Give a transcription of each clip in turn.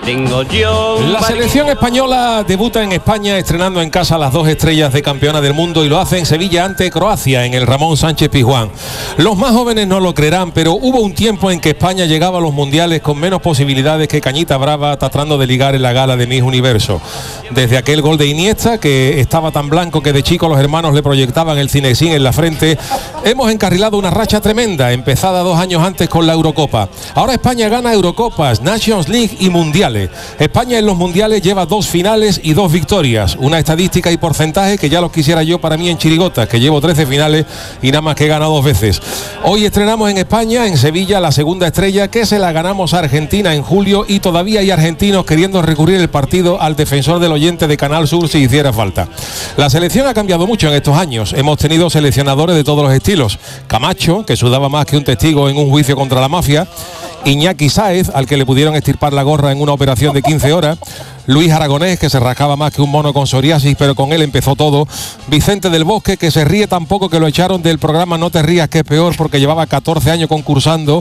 Tengo yo. La selección española debuta en España estrenando en casa las 2 estrellas de campeona del mundo y lo hace en Sevilla ante Croacia en el Ramón Sánchez Pizjuán. Los más jóvenes no lo creerán, pero hubo un tiempo en que España llegaba a los mundiales con menos posibilidades que Cañita Brava tratando de ligar en la gala de Miss Universo. Desde aquel gol de Iniesta, que estaba tan blanco que de chico los hermanos le proyectaban el cinesín en la frente, hemos encarrilado una racha tremenda, empezada 2 años antes con la Eurocopa. Ahora España gana Eurocopas, Nations League y Mundiales. España en los mundiales lleva 2 finales y 2 victorias, una estadística y porcentaje que ya los quisiera yo para mí en chirigotas, que llevo 13 finales y nada más que he ganado 2 veces. Hoy estrenamos en España, en Sevilla, la segunda estrella que se la ganamos a Argentina en julio y todavía hay argentinos queriendo recurrir el partido al defensor del oyente de Canal Sur si hiciera falta. La selección ha cambiado mucho en estos años, hemos tenido seleccionadores de todos los estilos. Camacho, que sudaba más que un testigo en un juicio contra la mafia. Iñaki Sáez, al que le pudieron estirpar la gorra en una operación de 15 horas. Luis Aragonés, que se rascaba más que un mono con psoriasis, pero con él empezó todo. Vicente del Bosque, que se ríe tan poco que lo echaron del programa No te rías que es peor, porque llevaba 14 años concursando.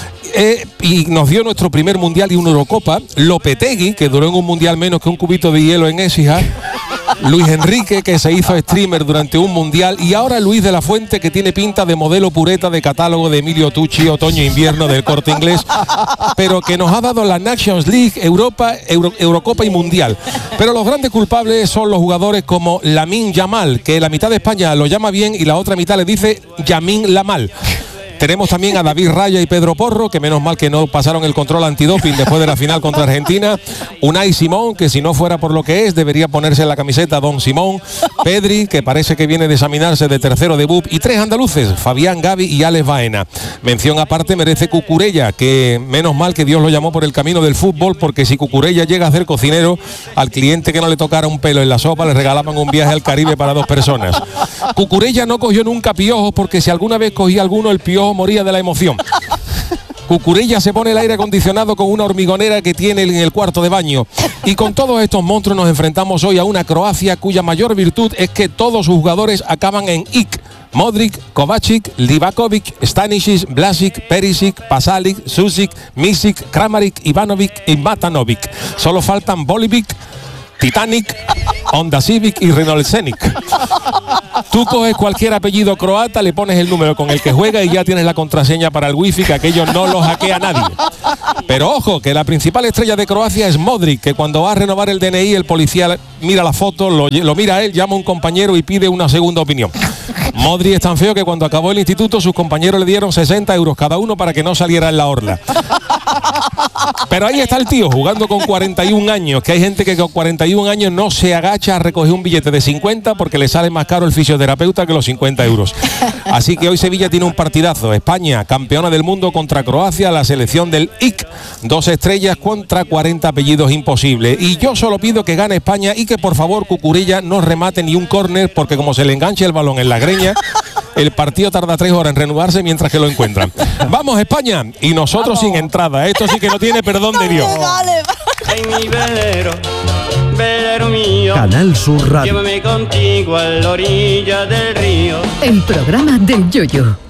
Y nos dio nuestro primer mundial y una Eurocopa. Lopetegui, que duró en un mundial menos que un cubito de hielo en Écija. Luis Enrique, que se hizo streamer durante un mundial, y ahora Luis de la Fuente, que tiene pinta de modelo pureta de catálogo de Emilio Tucci, otoño-invierno del Corte Inglés, pero que nos ha dado la Nations League, Eurocopa y Mundial. Pero los grandes culpables son los jugadores como Lamine Yamal, que la mitad de España lo llama bien y la otra mitad le dice Yamin Lamal. Tenemos también a David Raya y Pedro Porro, que menos mal que no pasaron el control antidoping después de la final contra Argentina. Unai Simón, que si no fuera por lo que es, debería ponerse en la camiseta Don Simón. Pedri, que parece que viene de examinarse de tercero de BUP. Y 3 andaluces, Fabián, Gavi y Alex Baena. Mención aparte merece Cucurella, que menos mal que Dios lo llamó por el camino del fútbol, porque si Cucurella llega a ser cocinero, al cliente que no le tocara un pelo en la sopa le regalaban un viaje al Caribe para 2 personas. Cucurella no cogió nunca piojos, porque si alguna vez cogía alguno, el piojo moría de la emoción. Cucurella se pone el aire acondicionado con una hormigonera que tiene en el cuarto de baño. Y con todos estos monstruos nos enfrentamos hoy a una Croacia cuya mayor virtud es que todos sus jugadores acaban en IK. Modric, Kovacic, Livakovic, Stanisic, Vlasic, Perisic, Pasalic, Susic, Misic, Kramaric, Ivanovic y Matanovic. Solo faltan Bolivic, Titanic, Honda Civic y Renault Scenic. Tú coges cualquier apellido croata, le pones el número con el que juega y ya tienes la contraseña para el wifi, que aquello no lo hackea nadie. Pero ojo, que la principal estrella de Croacia es Modric, que cuando va a renovar el DNI el policía mira la foto, lo mira a él, llama a un compañero y pide una segunda opinión. Modric es tan feo que cuando acabó el instituto sus compañeros le dieron 60 euros cada uno para que no saliera en la orla. Pero ahí está el tío jugando con 41 años, que hay gente que con 41 años no se agacha a recoger un billete de 50 porque le sale más caro el fisioterapeuta que los 50 euros. Así que hoy Sevilla tiene un partidazo. España, campeona del mundo contra Croacia, la selección del IK. 2 estrellas contra 40 apellidos imposibles. Y yo solo pido que gane España y que por favor Cucurella no remate ni un córner, porque como se le enganche el balón en la greña, el partido tarda 3 horas en reanudarse mientras que lo encuentran. Vamos España, y nosotros sin entrada. Esto sí que no tiene perdón de Dios. Ay, mi velero, velero mío. Canal Sur Radio. Llévame contigo a la orilla del río. El programa del Yoyo.